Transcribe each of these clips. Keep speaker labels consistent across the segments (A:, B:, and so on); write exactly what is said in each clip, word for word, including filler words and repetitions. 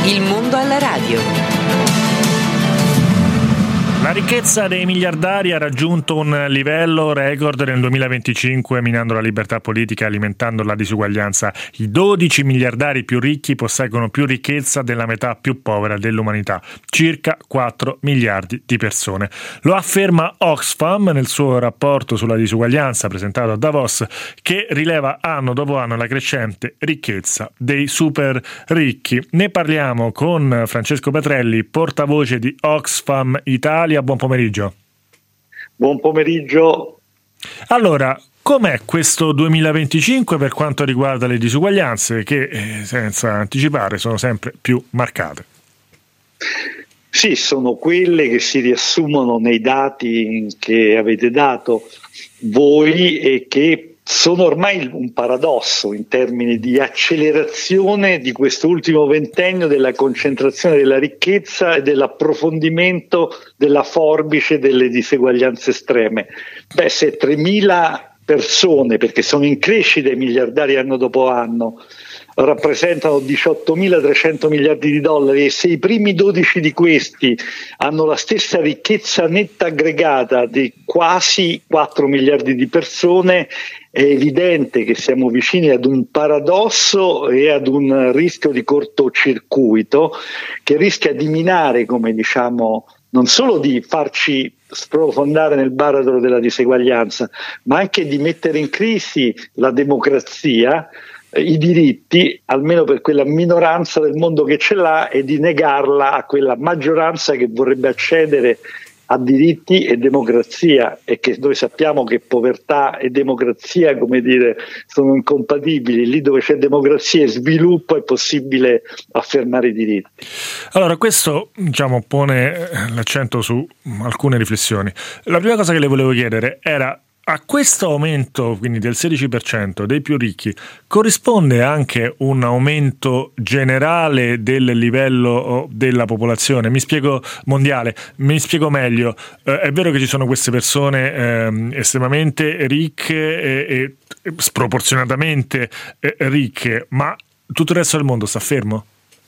A: Il mondo alla radio.
B: La ricchezza dei miliardari ha raggiunto un livello record nel duemilaventicinque, minando la libertà politica e alimentando la disuguaglianza. I dodici miliardari più ricchi posseggono più ricchezza della metà più povera dell'umanità, circa quattro miliardi di persone. Lo afferma Oxfam nel suo rapporto sulla disuguaglianza presentato a Davos, che rileva anno dopo anno la crescente ricchezza dei super ricchi. Ne parliamo con Francesco Petrelli, portavoce di Oxfam Italia. Buon pomeriggio.
C: Buon pomeriggio.
B: Allora, com'è questo duemilaventicinque per quanto riguarda le disuguaglianze che, eh, senza anticipare, sono sempre più marcate?
C: Sì, sono quelle che si riassumono nei dati che avete dato voi e che sono ormai un paradosso in termini di accelerazione di questo ultimo ventennio della concentrazione della ricchezza e dell'approfondimento della forbice delle diseguaglianze estreme. Beh, se tremila persone, perché sono in crescita i miliardari anno dopo anno, rappresentano diciottomilatrecento miliardi di dollari e se i primi dodici di questi hanno la stessa ricchezza netta aggregata di quasi quattro miliardi di persone, è evidente che siamo vicini ad un paradosso e ad un rischio di cortocircuito che rischia di minare, come diciamo, non solo di farci sprofondare nel baratro della diseguaglianza, ma anche di mettere in crisi la democrazia, i diritti, almeno per quella minoranza del mondo che ce l'ha, e di negarla a quella maggioranza che vorrebbe accedere a diritti e democrazia, e che noi sappiamo che povertà e democrazia, come dire, sono incompatibili. Lì dove c'è democrazia e sviluppo è possibile affermare i diritti.
B: Allora, questo diciamo pone l'accento su alcune riflessioni. La prima cosa che le volevo chiedere era: a questo aumento, quindi del sedici per cento dei più ricchi, corrisponde anche un aumento generale del livello della popolazione? Mi spiego mondiale, mi spiego meglio. Eh, è vero che ci sono queste persone eh, estremamente ricche e, e sproporzionatamente eh, ricche, ma tutto il resto del mondo sta fermo?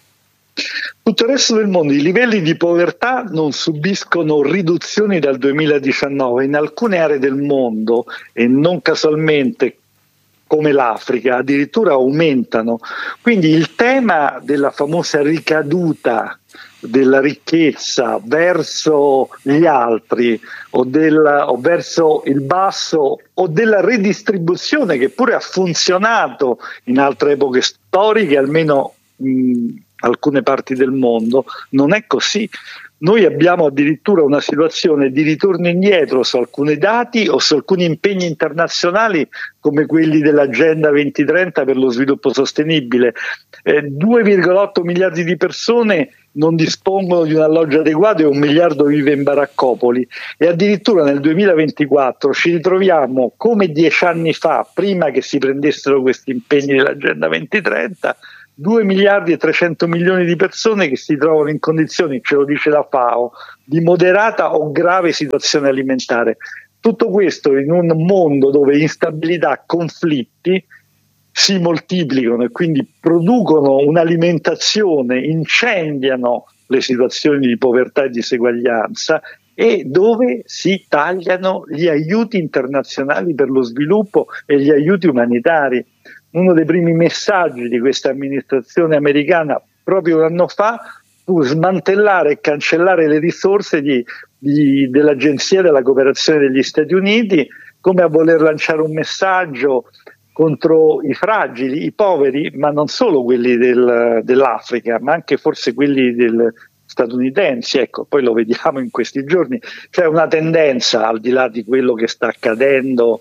C: Tutto il resto del mondo, i livelli di povertà non subiscono riduzioni dal duemiladiciannove. In alcune aree del mondo, e non casualmente come l'Africa, addirittura aumentano. Quindi il tema della famosa ricaduta della ricchezza verso gli altri o, della, o verso il basso o della redistribuzione, che pure ha funzionato in altre epoche storiche, almeno in alcune parti del mondo, non è così. Noi abbiamo addirittura una situazione di ritorno indietro su alcuni dati o su alcuni impegni internazionali come quelli dell'Agenda duemilatrenta per lo sviluppo sostenibile. Eh, due virgola otto miliardi di persone non dispongono di un alloggio adeguato e un miliardo vive in baraccopoli, e addirittura nel duemilaventiquattro ci ritroviamo come dieci anni fa, prima che si prendessero questi impegni dell'Agenda duemilatrenta, due miliardi e trecento milioni di persone che si trovano in condizioni, ce lo dice la FAO, di moderata o grave situazione alimentare. Tutto questo in un mondo dove instabilità, conflitti si moltiplicano e quindi producono un'alimentazione, incendiano le situazioni di povertà e diseguaglianza, e dove si tagliano gli aiuti internazionali per lo sviluppo e gli aiuti umanitari. Uno dei primi messaggi di questa amministrazione americana proprio un anno fa fu smantellare e cancellare le risorse di, di, dell'Agenzia della Cooperazione degli Stati Uniti, come a voler lanciare un messaggio contro i fragili, i poveri, ma non solo quelli del, dell'Africa, ma anche forse quelli del, statunitensi. Ecco, poi lo vediamo in questi giorni. C'è una tendenza, al di là di quello che sta accadendo,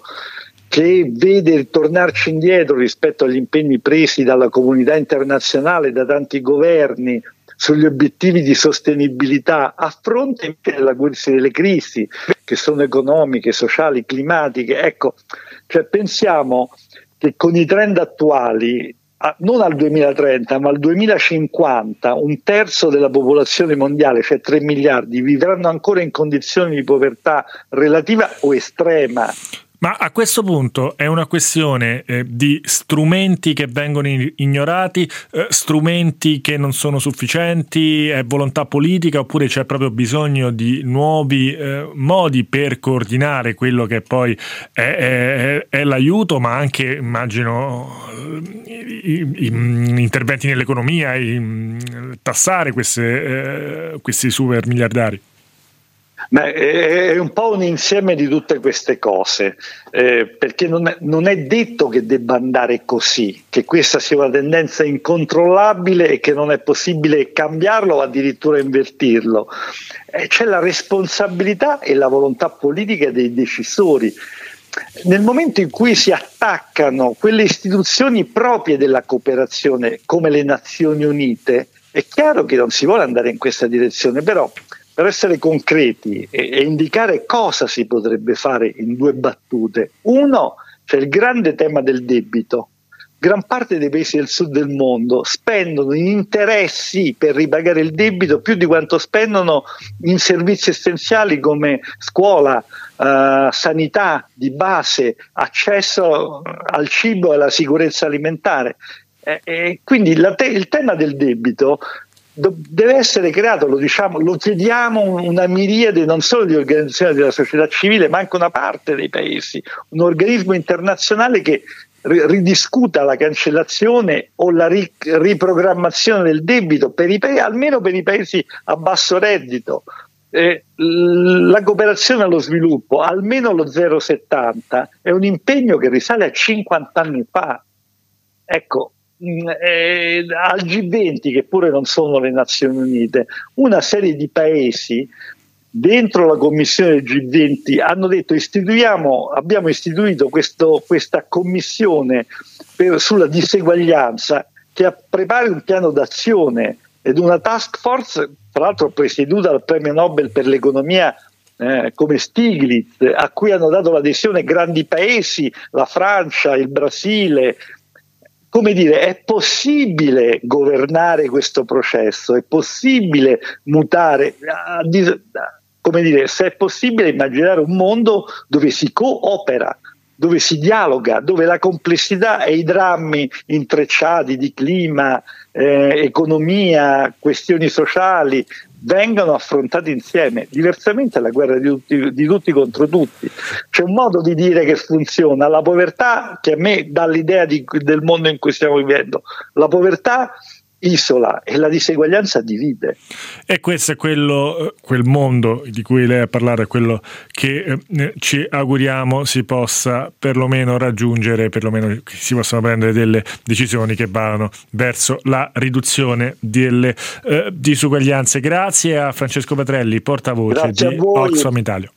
C: che vede tornarci indietro rispetto agli impegni presi dalla comunità internazionale, da tanti governi, sugli obiettivi di sostenibilità, a fronte della, delle crisi che sono economiche, sociali, climatiche. Ecco, cioè pensiamo che con i trend attuali, non al duemilatrenta ma al duemilacinquanta, un terzo della popolazione mondiale, cioè tre miliardi, vivranno ancora in condizioni di povertà relativa o estrema.
B: Ma a questo punto è una questione eh, di strumenti che vengono ignorati, eh, strumenti che non sono sufficienti, è volontà politica, oppure c'è proprio bisogno di nuovi eh, modi per coordinare quello che poi è, è, è l'aiuto, ma anche immagino i, i, i interventi nell'economia, i, tassare queste, eh, questi super miliardari?
C: Ma è un po' un insieme di tutte queste cose, eh, perché non è, non è detto che debba andare così, che questa sia una tendenza incontrollabile e che non è possibile cambiarlo o addirittura invertirlo. Eh, c'è la responsabilità e la volontà politica dei decisori. Nel momento in cui si attaccano quelle istituzioni proprie della cooperazione, come le Nazioni Unite, è chiaro che non si vuole andare in questa direzione, però per essere concreti e, e indicare cosa si potrebbe fare in due battute. Uno, c'è il grande tema del debito. Gran parte dei paesi del sud del mondo spendono in interessi per ripagare il debito più di quanto spendono in servizi essenziali come scuola, eh, sanità di base, accesso al cibo e alla sicurezza alimentare. E, e quindi la te- il tema del debito deve essere creato, lo diciamo, lo chiediamo una miriade non solo di organizzazioni della società civile, ma anche una parte dei paesi, un organismo internazionale che ridiscuta la cancellazione o la riprogrammazione del debito per i paesi, almeno per i paesi a basso reddito. Eh, la cooperazione allo sviluppo, almeno lo zero virgola settanta, è un impegno che risale a cinquanta anni fa. Ecco, Eh, al G venti, che pure non sono le Nazioni Unite, una serie di paesi dentro la commissione del G venti hanno detto istituiamo, abbiamo istituito questo, questa commissione per, sulla diseguaglianza che prepari un piano d'azione ed una task force, tra l'altro presieduta dal premio Nobel per l'economia eh, come Stiglitz, a cui hanno dato l'adesione grandi paesi, la Francia, il Brasile. Come dire, è possibile governare questo processo, è possibile mutare, come dire, se è possibile immaginare un mondo dove si coopera, dove si dialoga, dove la complessità e i drammi intrecciati di clima, eh, economia, questioni sociali vengano affrontati insieme. Diversamente è la guerra di tutti, di tutti contro tutti. C'è un modo di dire che funziona: la povertà, che a me dà l'idea di, del mondo in cui stiamo vivendo, la povertà isola e la diseguaglianza divide.
B: E questo è quello, quel mondo di cui lei ha parlato, è quello che eh, ci auguriamo si possa perlomeno raggiungere, perlomeno che si possano prendere delle decisioni che vadano verso la riduzione delle eh, disuguaglianze. Grazie a Francesco Petrelli, portavoce
C: Grazie
B: di Oxfam Italia.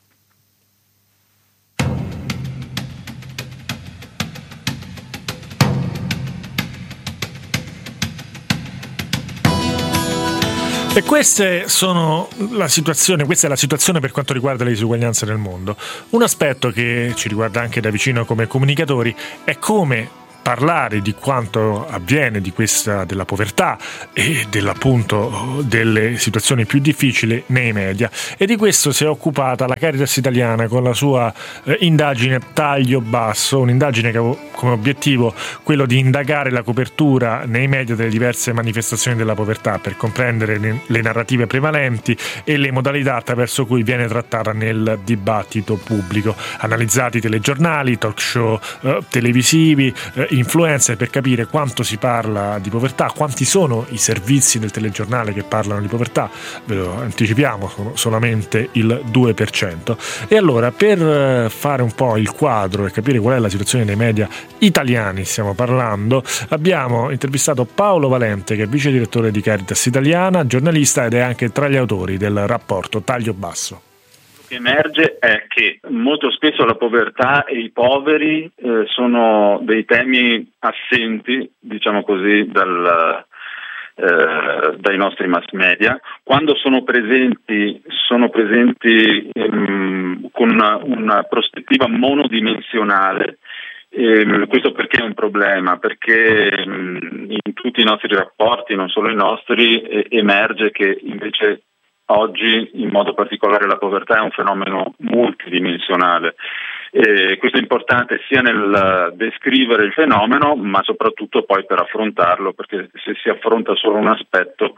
B: E queste sono la situazione, questa è la situazione per quanto riguarda le disuguaglianze nel mondo. Un aspetto che ci riguarda anche da vicino come comunicatori è come parlare di quanto avviene, di questa, della povertà e dell'appunto delle situazioni più difficili nei media, e di questo si è occupata la Caritas Italiana con la sua eh, indagine Taglio Basso, un'indagine che ha come obiettivo quello di indagare la copertura nei media delle diverse manifestazioni della povertà per comprendere le, le narrative prevalenti e le modalità attraverso cui viene trattata nel dibattito pubblico. Analizzati telegiornali, talk show eh, televisivi, eh, influencer, per capire quanto si parla di povertà, quanti sono i servizi del telegiornale che parlano di povertà. Ve lo anticipiamo, sono solamente il due per cento. E allora, per fare un po' il quadro e capire qual è la situazione dei media italiani, stiamo parlando, abbiamo intervistato Paolo Valente, che è vice direttore di Caritas Italiana, giornalista ed è anche tra gli autori del rapporto Taglio Basso.
A: Che emerge è che molto spesso la povertà e i poveri eh, sono dei temi assenti, diciamo così, dal, eh, dai nostri mass media. Quando sono presenti, sono presenti ehm, con una, una prospettiva monodimensionale. Eh, questo perché è un problema? Perché ehm, in tutti i nostri rapporti, non solo i nostri, eh, emerge che invece oggi, in modo particolare, la povertà è un fenomeno multidimensionale E questo è importante sia nel descrivere il fenomeno, ma soprattutto poi per affrontarlo, perché se si affronta solo un aspetto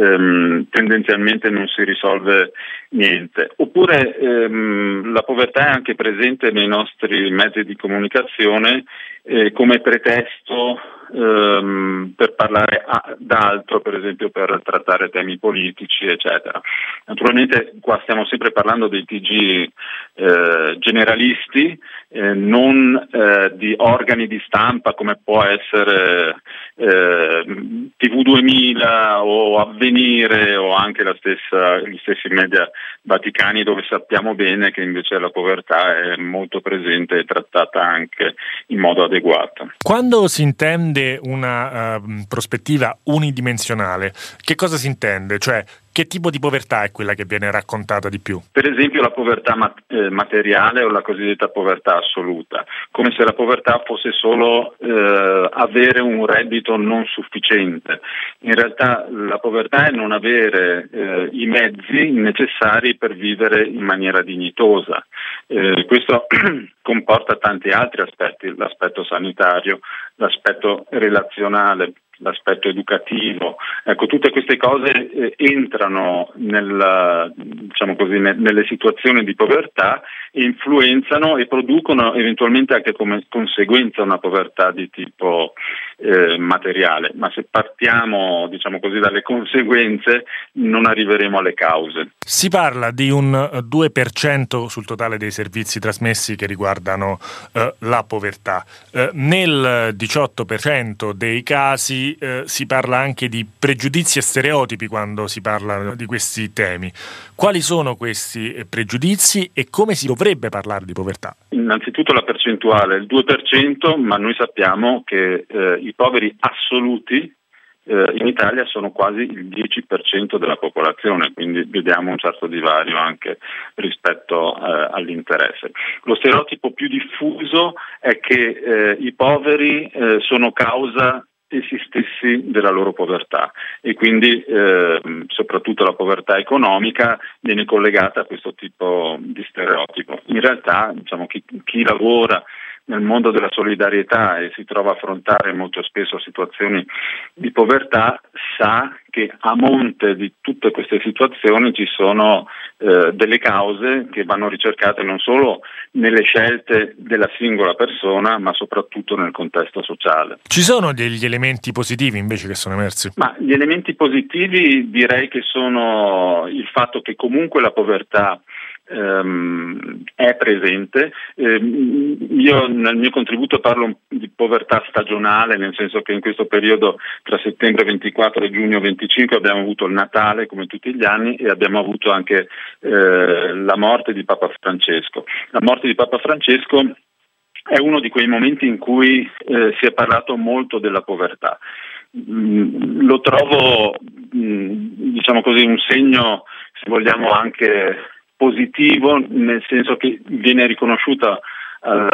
A: ehm, tendenzialmente non si risolve niente. Oppure ehm, la povertà è anche presente nei nostri mezzi di comunicazione eh, come pretesto ehm, per parlare a, d'altro, per esempio per trattare temi politici, eccetera. Naturalmente qua stiamo sempre parlando dei T G eh, generalisti, eh, non eh, di organi di stampa come può essere eh, T V duemila o Avvenire o anche la stessa, gli stessi media vaticani, dove sappiamo bene che invece la povertà è molto presente e trattata anche in modo adeguato.
B: Quando si intende una uh, prospettiva unidimensionale, che cosa si intende? Cioè, che tipo di povertà è quella che viene raccontata di più?
A: Per esempio la povertà mat- eh, materiale o la cosiddetta povertà assoluta, come se la povertà fosse solo eh, avere un reddito non sufficiente. In realtà la povertà è non avere eh, i mezzi necessari per vivere in maniera dignitosa. Eh, questo comporta tanti altri aspetti, l'aspetto sanitario, l'aspetto relazionale, l'aspetto educativo. Ecco, tutte queste cose eh, entrano nel, diciamo così, ne, nelle situazioni di povertà e influenzano e producono eventualmente anche come conseguenza una povertà di tipo eh, materiale. Ma se partiamo, diciamo così, dalle conseguenze non arriveremo alle cause.
B: Si parla di un due per cento sul totale dei servizi trasmessi che riguardano eh, la povertà. Eh, nel diciotto per cento dei casi Eh, si parla anche di pregiudizi e stereotipi quando si parla di questi temi. Quali sono questi pregiudizi e come si dovrebbe parlare di povertà?
A: Innanzitutto la percentuale è il due per cento, ma noi sappiamo che eh, i poveri assoluti eh, in Italia sono quasi il dieci per cento della popolazione, quindi vediamo un certo divario anche rispetto eh, all'interesse. Lo stereotipo più diffuso è che eh, i poveri eh, sono causa essi stessi della loro povertà e quindi eh, soprattutto la povertà economica viene collegata a questo tipo di stereotipo. In realtà, diciamo, chi, chi lavora nel mondo della solidarietà e si trova a affrontare molto spesso situazioni di povertà sa che a monte di tutte queste situazioni ci sono eh, delle cause che vanno ricercate non solo nelle scelte della singola persona, ma soprattutto nel contesto sociale.
B: Ci sono degli elementi positivi invece che sono emersi?
A: Ma gli elementi positivi direi che sono il fatto che comunque la povertà ehm, è presente. Eh, io nel mio contributo parlo di povertà stagionale, nel senso che in questo periodo tra settembre ventiquattro e giugno venticinque abbiamo avuto il Natale come tutti gli anni e abbiamo avuto anche eh, la morte di Papa Francesco. La morte di Papa Francesco è uno di quei momenti in cui eh, si è parlato molto della povertà. Mm, lo trovo, mm, diciamo così, un segno, se vogliamo, anche positivo, nel senso che viene riconosciuta al,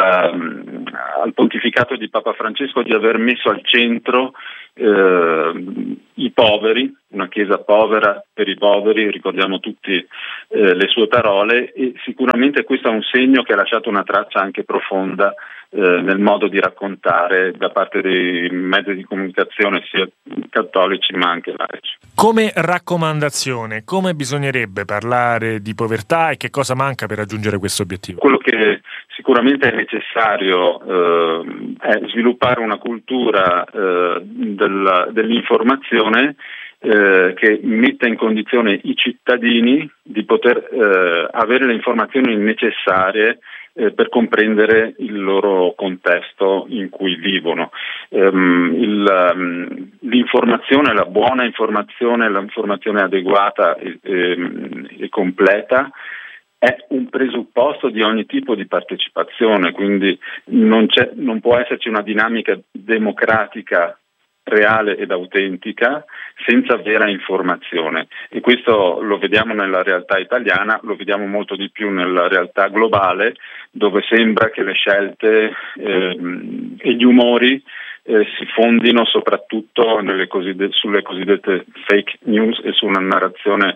A: al pontificato di Papa Francesco di aver messo al centro eh, i poveri, una chiesa povera per i poveri, ricordiamo tutti eh, le sue parole, e sicuramente questo è un segno che ha lasciato una traccia anche profonda eh, nel modo di raccontare da parte dei mezzi di comunicazione sia cattolici ma anche laici.
B: Come raccomandazione, come bisognerebbe parlare di povertà e che cosa manca per raggiungere questo obiettivo?
A: Quello che sicuramente è necessario eh, è sviluppare una cultura eh, del, dell'informazione eh, che metta in condizione i cittadini di poter eh, avere le informazioni necessarie eh, per comprendere il loro contesto in cui vivono. Um, il, um, l'informazione, la buona informazione, l'informazione adeguata e, e, e completa è un presupposto di ogni tipo di partecipazione, quindi non, c'è, non può esserci una dinamica democratica reale ed autentica senza vera informazione, e questo lo vediamo nella realtà italiana, lo vediamo molto di più nella realtà globale, dove sembra che le scelte eh, e gli umori eh, si fondino soprattutto nelle cosiddette, sulle cosiddette fake news e su una narrazione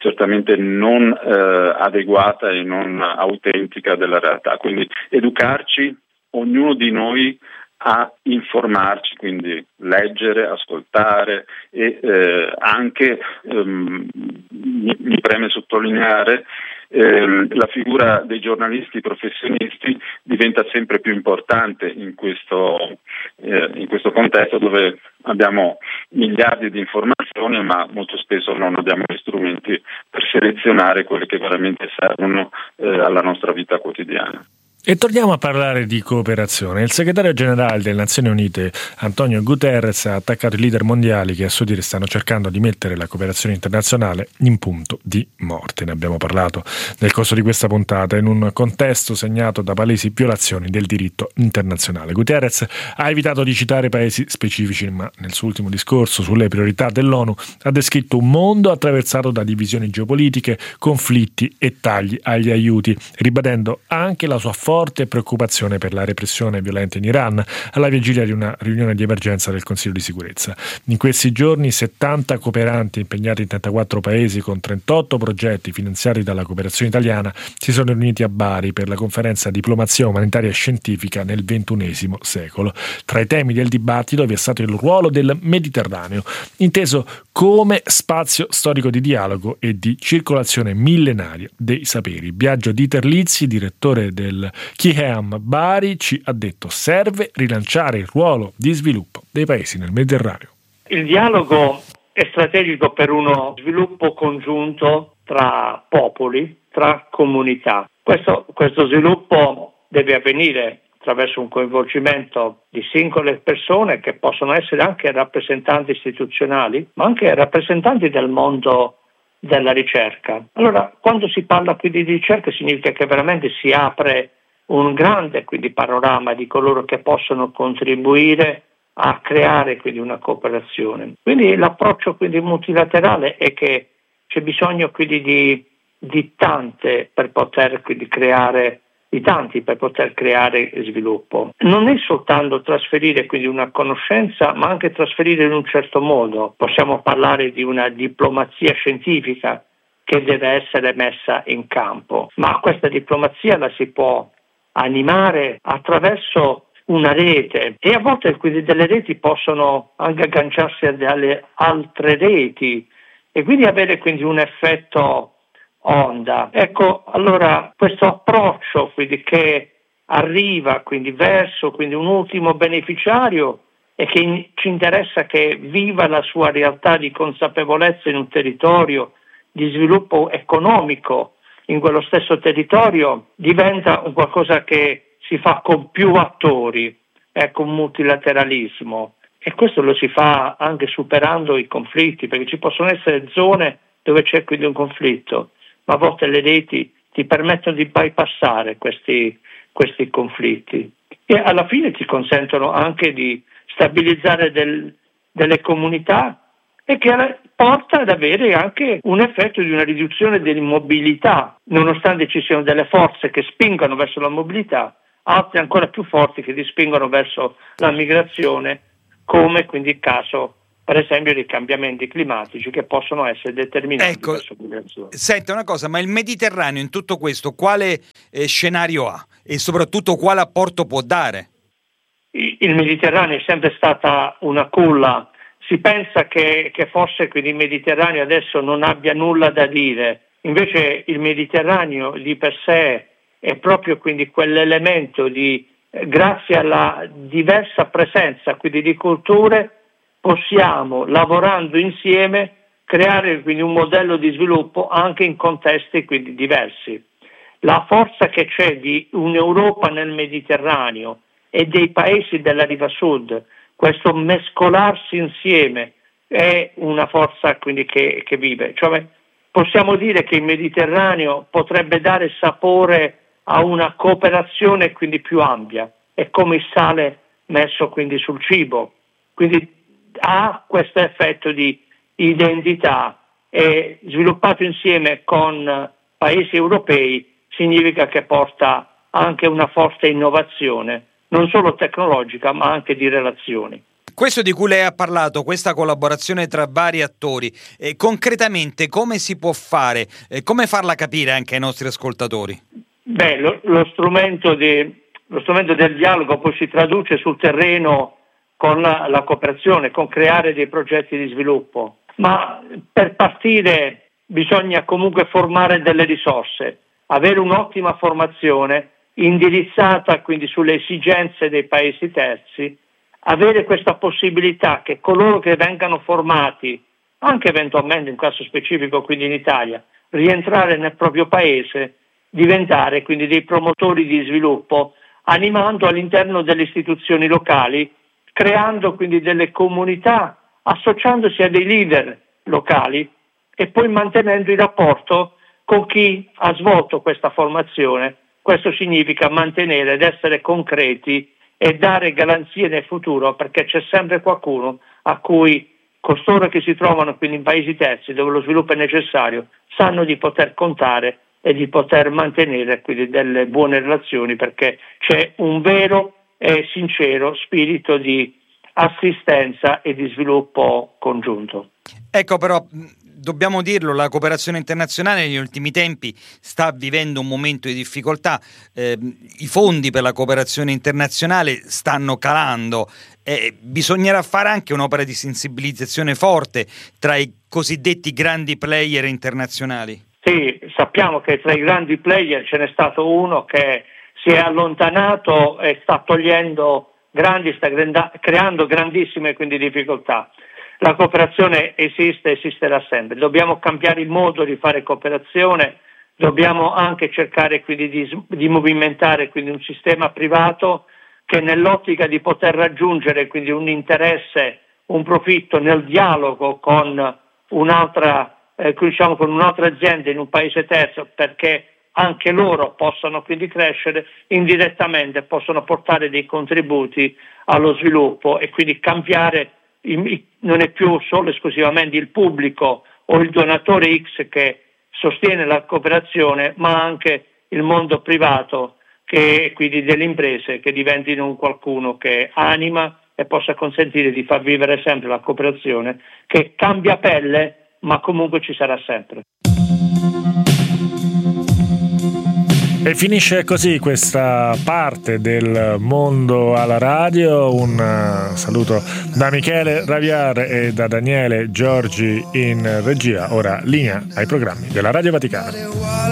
A: certamente non eh, adeguata e non autentica della realtà. Quindi educarci, ognuno di noi, a informarci, quindi leggere, ascoltare e eh, anche, ehm, mi, mi preme sottolineare, ehm, la figura dei giornalisti professionisti diventa sempre più importante in questo, eh, in questo contesto dove abbiamo miliardi di informazioni, ma molto spesso non abbiamo gli strumenti per selezionare quelle che veramente servono eh, alla nostra vita quotidiana.
B: E torniamo a parlare di cooperazione. Il segretario generale delle Nazioni Unite, Antonio Guterres, ha attaccato i leader mondiali che a suo dire stanno cercando di mettere la cooperazione internazionale in punto di morte. Ne abbiamo parlato nel corso di questa puntata in un contesto segnato da palesi violazioni del diritto internazionale. Guterres ha evitato di citare paesi specifici, ma nel suo ultimo discorso sulle priorità dell'ONU ha descritto un mondo attraversato da divisioni geopolitiche, conflitti e tagli agli aiuti, ribadendo anche la sua forza forte preoccupazione per la repressione violenta in Iran alla vigilia di una riunione di emergenza del Consiglio di sicurezza. In questi giorni settanta cooperanti impegnati in trentaquattro paesi con trentotto progetti finanziati dalla cooperazione italiana si sono riuniti a Bari per la conferenza Diplomazia umanitaria e scientifica nel ventunesimo secolo. Tra i temi del dibattito vi è stato il ruolo del Mediterraneo, inteso come spazio storico di dialogo e di circolazione millenaria dei saperi. Biagio Di Terlizzi, direttore del Kiheam Bari, ci ha detto: serve rilanciare il ruolo di sviluppo dei paesi nel Mediterraneo.
D: Il dialogo è strategico per uno sviluppo congiunto tra popoli, tra comunità. Questo, questo sviluppo deve avvenire attraverso un coinvolgimento di singole persone che possono essere anche rappresentanti istituzionali, ma anche rappresentanti del mondo della ricerca. Allora, quando si parla quindi di ricerca significa che veramente si apre un grande quindi panorama di coloro che possono contribuire a creare quindi una cooperazione. Quindi l'approccio quindi multilaterale è che c'è bisogno quindi di, di tante per poter quindi creare di tanti per poter creare sviluppo. Non è soltanto trasferire quindi una conoscenza, ma anche trasferire in un certo modo. Possiamo parlare di una diplomazia scientifica che deve essere messa in campo, ma questa diplomazia la si può animare attraverso una rete e a volte quindi delle reti possono anche agganciarsi a delle altre reti e quindi avere quindi un effetto onda. Ecco, allora questo approccio quindi che arriva quindi verso quindi un ultimo beneficiario e che in, ci interessa che viva la sua realtà di consapevolezza in un territorio di sviluppo economico in quello stesso territorio, diventa un qualcosa che si fa con più attori, ecco, un multilateralismo, e questo lo si fa anche superando i conflitti, perché ci possono essere zone dove c'è quindi un conflitto, ma a volte le reti ti permettono di bypassare questi, questi conflitti e alla fine ti consentono anche di stabilizzare del, delle comunità e che porta ad avere anche un effetto di una riduzione dell'immobilità, nonostante ci siano delle forze che spingono verso la mobilità, altre ancora più forti che ti spingono verso la migrazione, come quindi il caso per esempio dei cambiamenti climatici che possono essere determinati
E: ecco,
D: verso migrazione.
E: Senta una cosa, ma il Mediterraneo in tutto questo quale eh, scenario ha e soprattutto quale apporto può dare?
D: Il, il Mediterraneo è sempre stata una culla. Si pensa che, che forse quindi il Mediterraneo adesso non abbia nulla da dire, invece il Mediterraneo di per sé è proprio quindi quell'elemento di, eh, grazie alla diversa presenza quindi di culture, possiamo, lavorando insieme, creare quindi un modello di sviluppo anche in contesti quindi diversi. La forza che c'è di un'Europa nel Mediterraneo e dei paesi della riva sud, questo mescolarsi insieme, è una forza quindi che, che vive. Cioè, possiamo dire che il Mediterraneo potrebbe dare sapore a una cooperazione quindi più ampia, è come il sale messo quindi sul cibo, quindi ha questo effetto di identità e sviluppato insieme con paesi europei significa che porta anche una forte innovazione, non solo tecnologica ma anche di relazioni.
E: Questo di cui lei ha parlato, questa collaborazione tra vari attori, eh, concretamente come si può fare? Eh, come farla capire anche ai nostri ascoltatori?
D: Beh, lo, lo, strumento di, lo strumento del dialogo poi si traduce sul terreno con la, la cooperazione, con creare dei progetti di sviluppo, ma per partire bisogna comunque formare delle risorse, avere un'ottima formazione indirizzata quindi sulle esigenze dei paesi terzi, avere questa possibilità che coloro che vengano formati, anche eventualmente in caso specifico quindi in Italia, rientrare nel proprio paese, diventare quindi dei promotori di sviluppo, animando all'interno delle istituzioni locali, creando quindi delle comunità, associandosi a dei leader locali e poi mantenendo il rapporto con chi ha svolto questa formazione. Questo significa mantenere ed essere concreti e dare garanzie nel futuro, perché c'è sempre qualcuno a cui costoro che si trovano quindi in paesi terzi dove lo sviluppo è necessario sanno di poter contare e di poter mantenere quindi delle buone relazioni, perché c'è un vero e sincero spirito di assistenza e di sviluppo congiunto.
E: Ecco, però dobbiamo dirlo, la cooperazione internazionale negli ultimi tempi sta vivendo un momento di difficoltà, eh, i fondi per la cooperazione internazionale stanno calando, eh, bisognerà fare anche un'opera di sensibilizzazione forte tra i cosiddetti grandi player internazionali.
D: Sì, sappiamo che tra i grandi player ce n'è stato uno che si è allontanato e sta togliendo grandi, sta creando grandissime quindi difficoltà. La cooperazione esiste, esisterà sempre. Dobbiamo cambiare il modo di fare cooperazione, dobbiamo anche cercare quindi di, di movimentare quindi un sistema privato che nell'ottica di poter raggiungere quindi un interesse, un profitto nel dialogo con un'altra, eh, diciamo con un'altra azienda in un paese terzo, perché anche loro possano quindi crescere indirettamente, possono portare dei contributi allo sviluppo e quindi cambiare. Non è più solo esclusivamente il pubblico o il donatore X che sostiene la cooperazione, ma anche il mondo privato, che quindi delle imprese che diventino un qualcuno che anima e possa consentire di far vivere sempre la cooperazione, che cambia pelle ma comunque ci sarà sempre.
B: E finisce così questa parte del Mondo alla Radio. Un saluto da Michele Raviar e da Daniele Giorgi in regia. Ora linea ai programmi della Radio Vaticana.